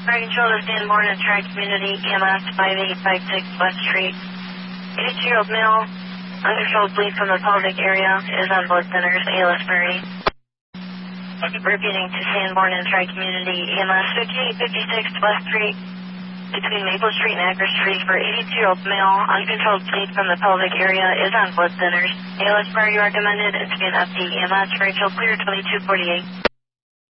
Fire control to Sanborn and Tri Community, EMS 5856 West Street. 82-year-old male, uncontrolled bleed from the pelvic area, is on blood thinners, ALS priority. Repeating to Sanborn and Tri Community, EMS 5856 West Street, between Maple Street and Acre Street for 82-year-old male, uncontrolled bleed from the pelvic area, is on blood thinners. ALS priority recommended, it's been FD, EMS, Rachel, clear 2248.